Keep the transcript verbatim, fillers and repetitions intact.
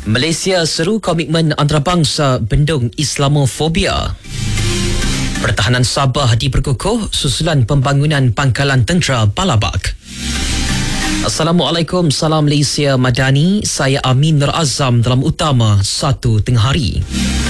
Malaysia seru komitmen antarabangsa bendung Islamofobia. Pertahanan Sabah diperkukuh susulan pembangunan pangkalan tentera Balabak. Assalamualaikum, salam Malaysia Madani. Saya Amin Nur Azam dalam utama satu tengah hari.